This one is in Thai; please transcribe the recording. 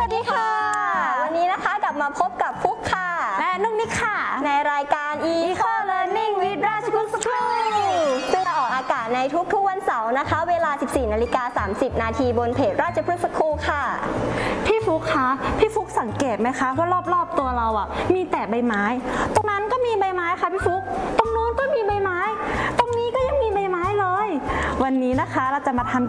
สดีค่ะวันนี้นะคะกลับมาพบกับฟุกค่ะและนุ๊กนิกค่ะในรายการ Eco Learning with ราชพฤกษ์สคูลซึ่งจะออกอากาศในทุกๆวันเสาร์นะคะเวลา 14:30 นาทีบนเพจราชพฤกษ์สคูลค่ะพี่ฟุกคะพี่ฟุกสังเกตไหมคะว่ารอบๆตัวเราอ่ะมีแต่ใบไม้ตรงนั้นก็มีใบไม้ค่ะพี่ฟุกตรงนู้นก็มีใบไม้ตรงนี้ก็ยังมีใบไม้เลยวันนี้นะคะเราจะมาทำ